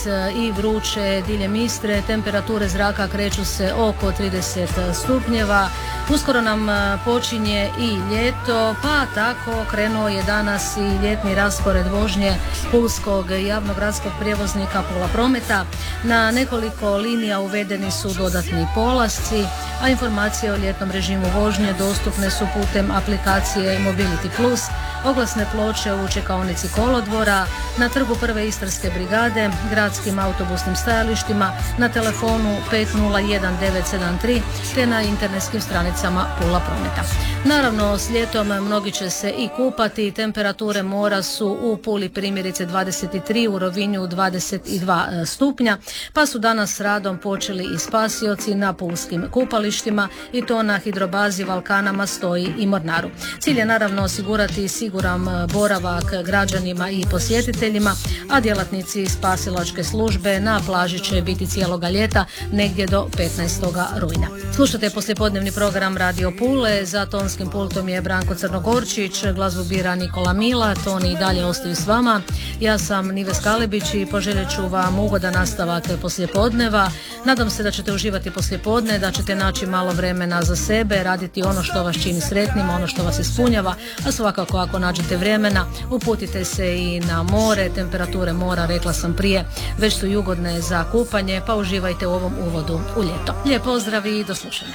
i vruće diljem Istre, temperature zraka kreću se oko 30 stupnjeva. Uskoro nam počinje i ljeto, pa tako krenuo je danas i ljetni raspored vožnje pulskog javnog gradskog prijevoznika Pola Prometa. Na nekoliko linija uvedeni su dodatni polasci, a informacije o ljetnom režimu vožnje dostupne su putem aplikacije Mobility Plus, oglasne ploče u čekaonici kolodvora, na trgu Prve Istarske brigade, gradskim autobusnim stajalištima, na telefonu 501973 te na internetskim stranicama Pula Prometa. Naravno, s ljetom mnogi će se i kupati. Temperature mora su u Puli primjerice 23, u Rovinju 22 stupnja, pa su danas s radom počeli i spasioci na pulskim kupalištima i to na hidrobazi Valkanama, Stoji i Mornaru. Cilj je naravno osigurati siguran boravak građanima i posjetiteljima, a djelatnici spasilačke službe na plaži će biti cijeloga ljeta, negdje do 15. rujna. Slušate poslijepodnevni program Radio Pule, za tonskim pultom je Branko Crnogorčić, glazbu bira Nikola Mila, toni i dalje ostaju s vama. Ja sam Nives Kalebić i poželjet ću vam ugodan nastavak poslijepodneva. Nadam se da ćete uživati poslijepodne, da ćete naći malo vremena za sebe, raditi ono što vas čini sretnim, ono što vas ispunjava, a svakako ako nađete vremena, uputite se i na more. Temperature mora, rekla sam prije, već su i ugodne za kupanje, pa uživajte u ovom uvodu u ljeto. Lijep pozdrav i do slušanja.